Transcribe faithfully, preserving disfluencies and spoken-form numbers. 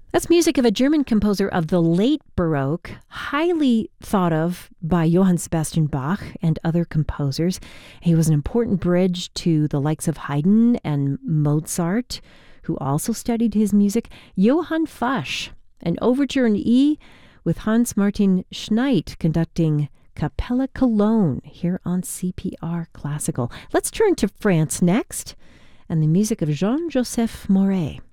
That's music of a German composer of the late Baroque, highly thought of by Johann Sebastian Bach and other composers. He was an important bridge to the likes of Haydn and Mozart, who also studied his music. Johann Fasch, an overture in E with Hans Martin Schneid conducting Capella Cologne here on C P R Classical. Let's turn to France next and the music of Jean-Joseph Mauret.